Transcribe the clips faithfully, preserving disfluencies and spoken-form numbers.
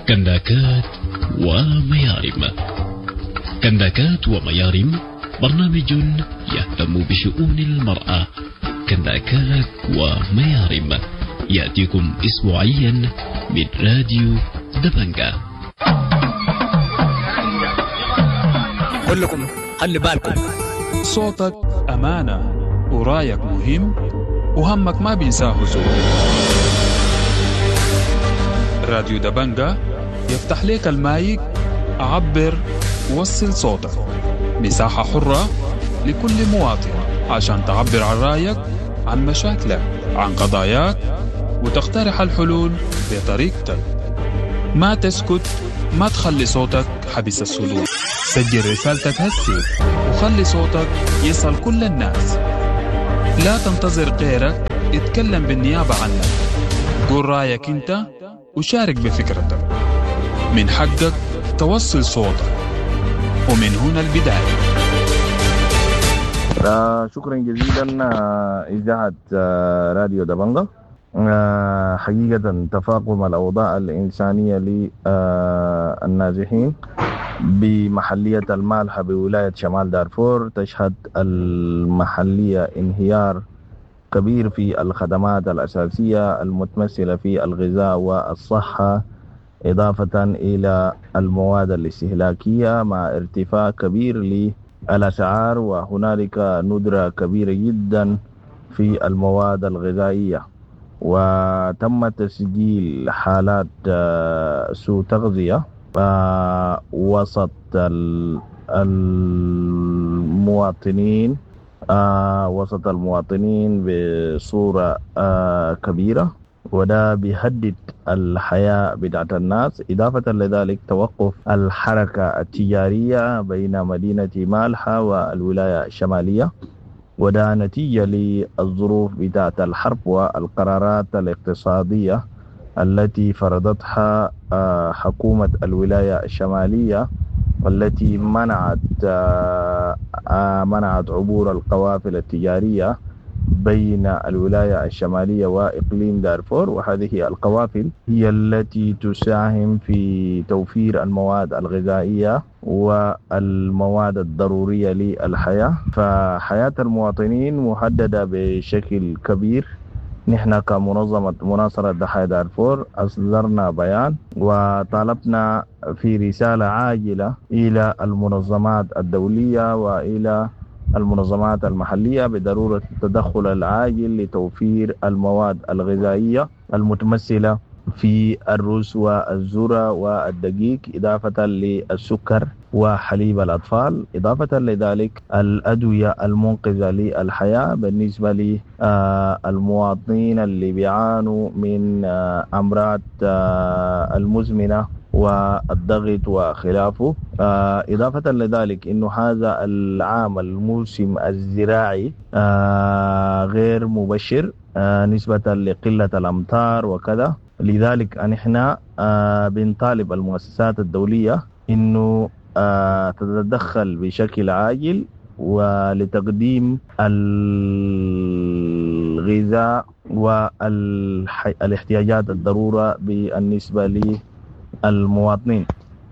كنداكات وميارم. كنداكات وميارم برنامج يهتم بشؤون المرأة. كنداكات وميارم يأتيكم أسبوعيا من راديو دبنجة. كلكم خلي بالكم، صوتك أمانة ورايك مهم وهمك ما بينساه زول. راديو دبنجة يفتح لك المايك، عبر وصل صوتك. مساحة حرة لكل مواطن عشان تعبر عن رايك، عن مشاكلك، عن قضاياك، وتقترح الحلول بطريقتك. ما تسكت، ما تخلي صوتك حبس السلوك. سجل رسالتك هسي وخلي صوتك يصل كل الناس. لا تنتظر غيرك اتكلم بالنيابة عنك. قول رايك انت وشارك بفكرتك. من حقك توصل صوتك، ومن هنا البداية. شكرا جزيلا إذاعة راديو دبنجة. حقيقة تفاقم الأوضاع الإنسانية للنازحين بمحلية المالحة بولاية شمال دارفور تشهد المحلية انهيار كبير في الخدمات الأساسية المتمثلة في الغذاء والصحة، إضافة إلى المواد الاستهلاكية مع ارتفاع كبير للأسعار، وهنالك ندرة كبيرة جدا في المواد الغذائية. وتم تسجيل حالات سوء تغذية وسط المواطنين وسط المواطنين بصورة كبيرة، وده بيهدد الحياة بتاعت الناس. إضافة لذلك توقف الحركة التجارية بين مدينة مالحة والولاية الشمالية، وده نتيجة للظروف بتاعت الحرب والقرارات الاقتصادية التي فرضتها حكومة الولاية الشمالية، والتي منعت منعت عبور القوافل التجارية بين الولاية الشمالية وإقليم دارفور. وهذه القوافل هي التي تساهم في توفير المواد الغذائية والمواد الضرورية للحياة. فحياة المواطنين مهددة بشكل كبير. نحن كمنظمة مناصرة ضحايا دارفور أصدرنا بيان وطالبنا في رسالة عاجلة إلى المنظمات الدولية وإلى المنظمات المحلية بضرورة التدخل العاجل لتوفير المواد الغذائية المتمثلة في الرز والذرة والدقيق، إضافة للسكر وحليب الأطفال، إضافة لذلك الأدوية المنقذة للحياة بالنسبة للمواطنين اللي بيعانوا من أمراض المزمنة والضغط وخلافه. إضافة لذلك إنه هذا العام الموسم الزراعي غير مبشر نسبة لقلة الأمطار وكذا. لذلك نحن بنطالب المؤسسات الدولية إنه تتدخل بشكل عاجل ولتقديم الغذاء والاحتياجات الضرورة بالنسبة للمواطنين،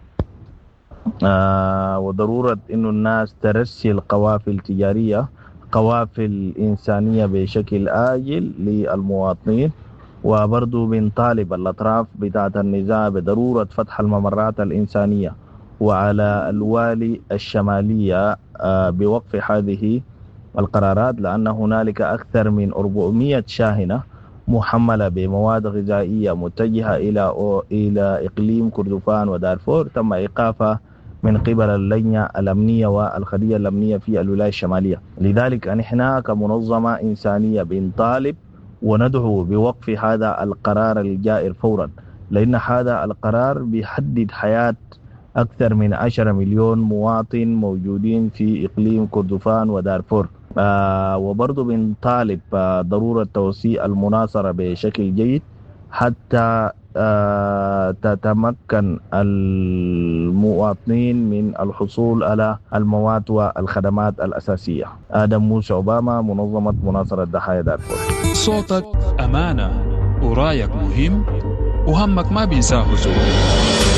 وضرورة إنه الناس ترسل قوافل تجارية، قوافل إنسانية بشكل آجل للمواطنين. وبرضو بنطالب الأطراف بتاعة النزاع بضرورة فتح الممرات الإنسانية، وعلى الوالي الشمالية بوقف هذه القرارات، لأن هنالك أكثر من أربعمائة شاحنة محملة بمواد غذائية متجهة إلى إلى إقليم كردفان ودارفور تم إيقافها من قبل اللجنة الأمنية والخلية الأمنية في الولاية الشمالية. لذلك نحن كمنظمة إنسانية بنطالب وندعو بوقف هذا القرار الجائر فورا، لأن هذا القرار بيحدد حياة أكثر من عشرة مليون مواطن موجودين في إقليم كردفان ودارفور. آه وبرضو بنطالب آه ضرورة توسيع المناصرة بشكل جيد حتى آه تتمكن المواطنين من الحصول على المواد والخدمات الأساسية. آدم موسى أوباما، منظمة مناصرة ضحايا دارفور. صوتك أمانة ورايك مهم وهمك ما بينساه زول.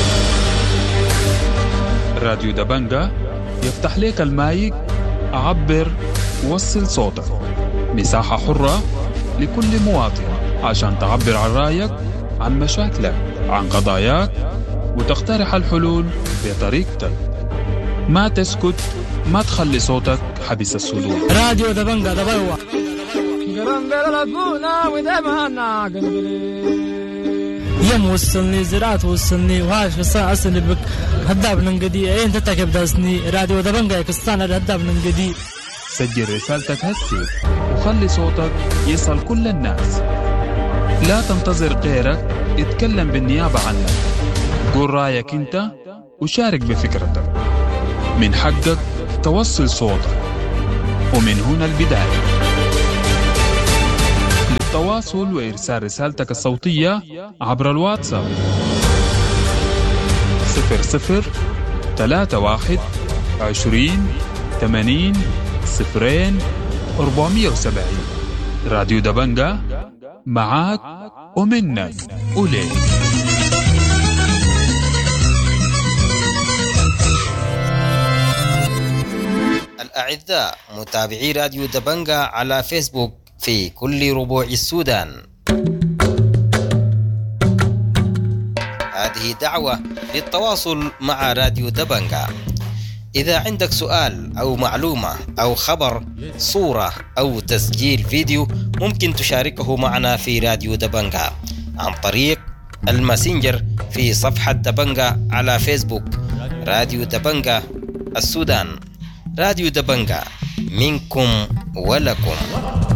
راديو دبنجة يفتح لك المايك، عبر وصل صوتك. مساحة حرة لكل مواطن عشان تعبر عن رأيك، عن مشاكلك، عن قضاياك، وتقترح الحلول بطريقتك. ما تسكت، ما تخلي صوتك حبس الصدور. راديو دبنجة دبوا يم وصلني زرعت وصلني وهاش قصة أصلي بك هداب ننقدي أين تتكب داسني. راديو دبنجة كستان هداب ننقدي. سجل رسالتك هسي وخلي صوتك يصل كل الناس. لا تنتظر غيرك اتكلم بالنيابة عنك. قول رأيك انت وشارك بفكرتك. من حقك توصل صوتك، ومن هنا البداية. للتواصل وإرسال رسالتك الصوتية عبر الواتساب صفر صفر ثلاثة واحد عشرين ثمانين صفرين أربعمية وسبعين. راديو دبنجة معاك ومنك وليك. الأعزاء متابعي راديو دبنجة على فيسبوك في كل ربوع السودان، هذه دعوة للتواصل مع راديو دبنجة. إذا عندك سؤال أو معلومة أو خبر، صورة أو تسجيل فيديو، ممكن تشاركه معنا في راديو دبنجة عن طريق الماسنجر في صفحة دبنجة على فيسبوك. راديو دبنجة السودان، راديو دبنجة منكم ولكم.